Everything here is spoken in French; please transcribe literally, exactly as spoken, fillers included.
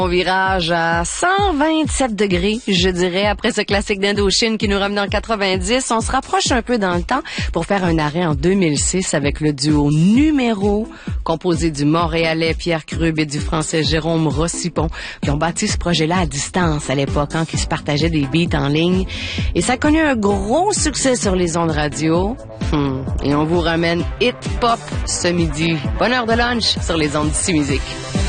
On virage à cent vingt-sept degrés, je dirais, après ce classique d'Indochine qui nous ramène en quatre-vingt-dix. On se rapproche un peu dans le temps pour faire un arrêt en deux mille six avec le duo Numéro, composé du Montréalais Pierre Krub et du Français Jérôme Rossipon, qui ont bâti ce projet-là à distance à l'époque, hein, qui se partageaient des beats en ligne. Et ça a connu un gros succès sur les ondes radio. Hum, et on vous ramène Hit Pop ce midi. Bonne heure de lunch sur les ondes d'ici Musique.